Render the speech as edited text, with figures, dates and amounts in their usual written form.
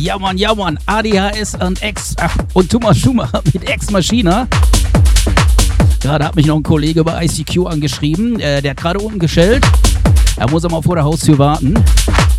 Ja Mann, ADHS und und Thomas Schumacher mit Ex Machina. Gerade hat mich noch ein Kollege bei ICQ angeschrieben, der hat gerade unten geschellt. Er muss aber vor der Haustür warten.